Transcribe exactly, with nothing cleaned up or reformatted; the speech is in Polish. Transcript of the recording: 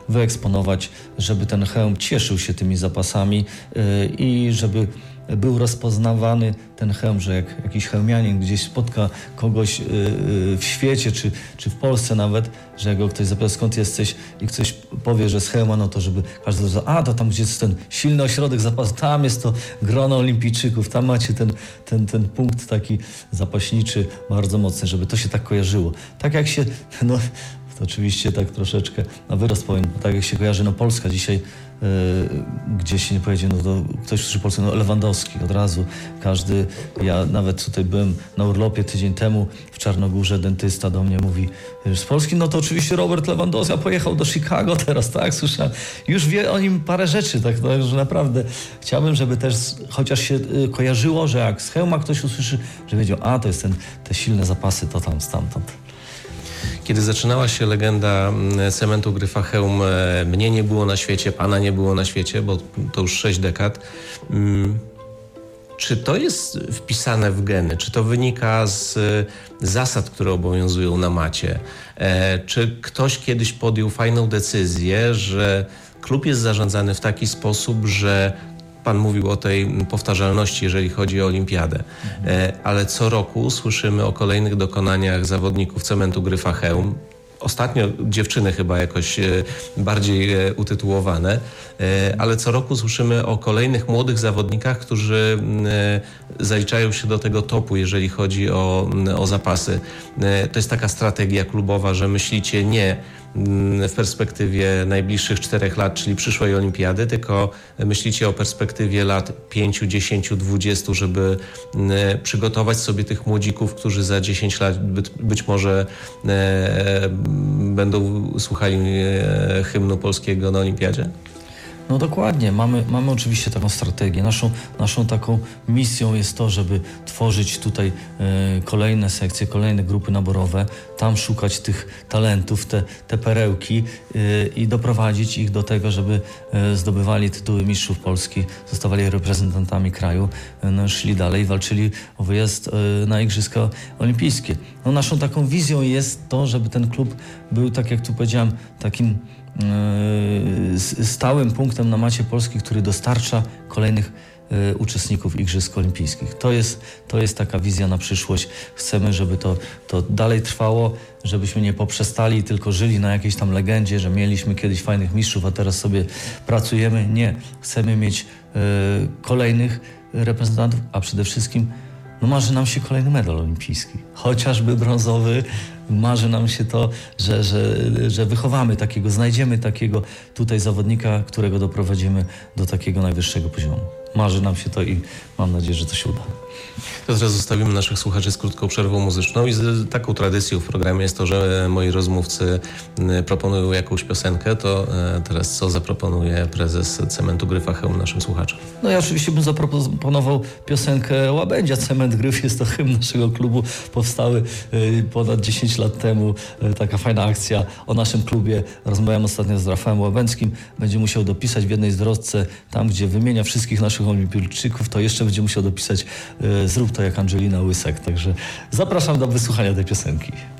wyeksponować, żeby ten hełm cieszył się tymi zapasami i żeby był rozpoznawany ten hełm, że jak jakiś hełmianin gdzieś spotka kogoś w świecie, czy, czy w Polsce nawet, że jak go ktoś zapyta, skąd jesteś i ktoś powie, że z Chełma, no to żeby każdy powiedział, a to tam gdzie jest ten silny ośrodek zapasu, tam jest to grono olimpijczyków, tam macie ten, ten, ten punkt taki zapaśniczy bardzo mocny, żeby to się tak kojarzyło. Tak jak się, no to oczywiście tak troszeczkę na wyrost powiem, tak jak się kojarzy, no Polska dzisiaj Yy, gdzieś się nie pojedzie, no to ktoś słyszy Polskę, no Lewandowski od razu, każdy, ja nawet tutaj byłem na urlopie tydzień temu w Czarnogórze, dentysta do mnie mówi, z Polski, no to oczywiście Robert Lewandowski, a pojechał do Chicago teraz, tak, słyszałem, już wie o nim parę rzeczy, tak, tak że naprawdę chciałbym, żeby też chociaż się y, kojarzyło, że jak z Chełma ktoś usłyszy, że wiedział, a to jest ten, te silne zapasy, to tam, stamtąd. Kiedy zaczynała się legenda cementu Gryfa Chełm, mnie nie było na świecie, pana nie było na świecie, bo to już sześć dekad. Czy to jest wpisane w geny? Czy to wynika z zasad, które obowiązują na macie? Czy ktoś kiedyś podjął fajną decyzję, że klub jest zarządzany w taki sposób, że Pan mówił o tej powtarzalności, jeżeli chodzi o olimpiadę, ale co roku słyszymy o kolejnych dokonaniach zawodników cementu Gryfa Chełm. Ostatnio dziewczyny chyba jakoś bardziej utytułowane, ale co roku słyszymy o kolejnych młodych zawodnikach, którzy zaliczają się do tego topu, jeżeli chodzi o, o zapasy. To jest taka strategia klubowa, że myślicie nie w perspektywie najbliższych czterech lat, czyli przyszłej olimpiady, tylko myślicie o perspektywie lat pięciu, dziesięciu, dwudziestu, żeby przygotować sobie tych młodzików, którzy za dziesięć lat być, być może e, będą słuchali e, hymnu polskiego na olimpiadzie? No dokładnie, mamy, mamy oczywiście taką strategię. Naszą, naszą taką misją jest to, żeby tworzyć tutaj e, kolejne sekcje, kolejne grupy naborowe, tam szukać tych talentów, te, te perełki e, i doprowadzić ich do tego, żeby e, zdobywali tytuły mistrzów Polski, zostawali reprezentantami kraju, e, no, szli dalej, walczyli o wyjazd e, na Igrzyska Olimpijskie. No, naszą taką wizją jest to, żeby ten klub był, tak jak tu powiedziałem, takim stałym punktem na macie Polski, który dostarcza kolejnych y, uczestników Igrzysk Olimpijskich. To jest, to jest taka wizja na przyszłość. Chcemy, żeby to, to dalej trwało, żebyśmy nie poprzestali, tylko żyli na jakiejś tam legendzie, że mieliśmy kiedyś fajnych mistrzów, a teraz sobie pracujemy. Nie. Chcemy mieć y, kolejnych reprezentantów, a przede wszystkim no marzy nam się kolejny medal olimpijski. Chociażby brązowy. Marzy nam się to, że, że, że wychowamy takiego, znajdziemy takiego tutaj zawodnika, którego doprowadzimy do takiego najwyższego poziomu. Marzy nam się to i mam nadzieję, że to się uda. To teraz zostawimy naszych słuchaczy z krótką przerwą muzyczną i z taką tradycją w programie jest to, że moi rozmówcy proponują jakąś piosenkę, to teraz co zaproponuje prezes Cementu Gryfa Chełm naszym słuchaczom? No ja oczywiście bym zaproponował piosenkę Łabędzia. Cement Gryf jest to hymn naszego klubu, powstały ponad dziesięć lat temu. Taka fajna akcja o naszym klubie. Rozmawiałem ostatnio z Rafałem Łabędzkim. Będzie musiał dopisać w jednej zwrotce, tam gdzie wymienia wszystkich naszych olimpijczyków, to jeszcze będzie musiał dopisać Zrób to jak Angelina Łysek. Także zapraszam do wysłuchania tej piosenki.